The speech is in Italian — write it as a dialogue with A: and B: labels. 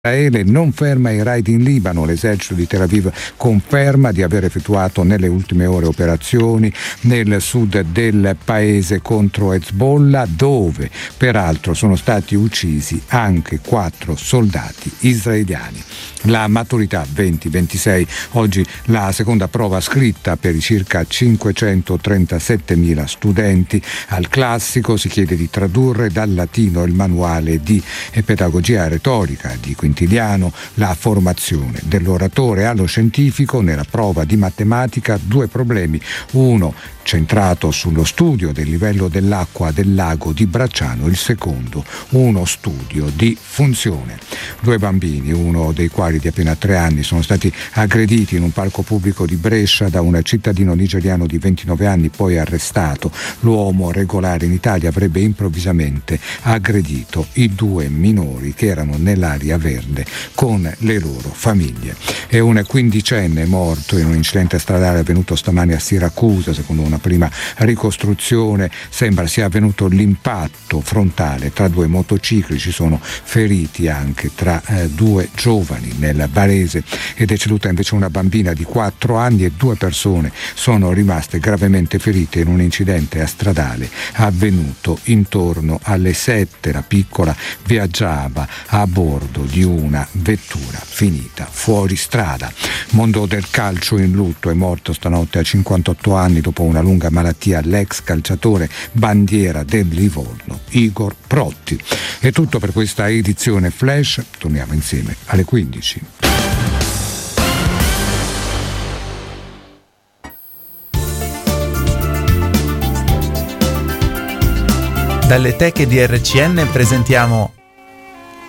A: Israele non ferma i raid in Libano. L'esercito di Tel Aviv conferma di aver effettuato nelle ultime ore operazioni nel sud del paese contro Hezbollah, dove peraltro sono stati uccisi anche 4 soldati israeliani. La maturità 2026, oggi la seconda prova scritta per i circa 537.000 studenti. Al classico si chiede di tradurre dal latino il manuale di pedagogia retorica di Quintiliano, la formazione dell'oratore allo scientifico. Nella prova di matematica 2 problemi, uno centrato sullo studio del livello dell'acqua del lago di Bracciano, il secondo uno studio di funzione. 2 bambini, uno dei quali di appena 3 anni, sono stati aggrediti in un parco pubblico di Brescia da un cittadino nigeriano di 29 anni, poi arrestato. L'uomo regolare in Italia avrebbe improvvisamente aggredito i 2 minori che erano nell'area verde con le loro famiglie. E un 15enne morto in un incidente stradale avvenuto stamani a Siracusa. Secondo una prima ricostruzione sembra sia avvenuto l'impatto frontale tra 2 motocicli. Ci sono feriti anche tra 2 giovani nel Barese. È deceduta invece una bambina di 4 anni e 2 persone sono rimaste gravemente ferite in un incidente stradale avvenuto intorno alle 7. La piccola viaggiava a bordo di una vettura finita fuori strada. Mondo del calcio in lutto. È morto stanotte a 58 anni dopo una lunga malattia l'ex calciatore bandiera del Livorno Igor Protti. È tutto per questa edizione Flash, torniamo insieme alle 15.
B: Dalle teche di RCN presentiamo